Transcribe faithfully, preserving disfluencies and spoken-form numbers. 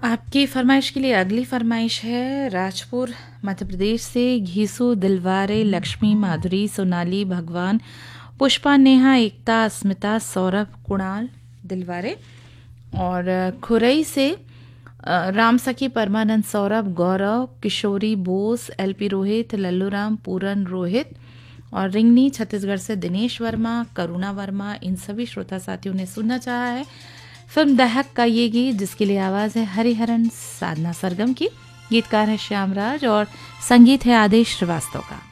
आपकी फरमाइश के लिए अगली फरमाइश है राजपुर मध्य प्रदेश से घीसू दिलवारे लक्ष्मी माधुरी सोनाली भगवान पुष्पा नेहा एकता अस्मिता सौरभ कुणाल दिलवारे। और खुरई से अ, राम सखी परमानंद सौरभ गौरव किशोरी बोस एलपी रोहित लल्लूराम पूरन रोहित और रिंगनी छत्तीसगढ़ से दिनेश वर्मा करुणा वर्मा। इन सभी श्रोता साथियों ने सुनना चाहा है फिल्म दहक का ये गीत, जिसके लिए आवाज़ है हरिहरन साधना सरगम की। गीतकार है श्यामराज और संगीत है आदेश श्रीवास्तव का।